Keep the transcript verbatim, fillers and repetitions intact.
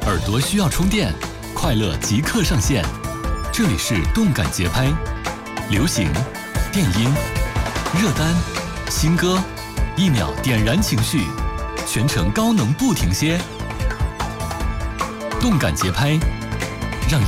耳朵需要充电，快乐即刻上线。这里是动感节拍，流行、电音、热单、新歌，一秒点燃情绪，全程高能不停歇。动感节拍，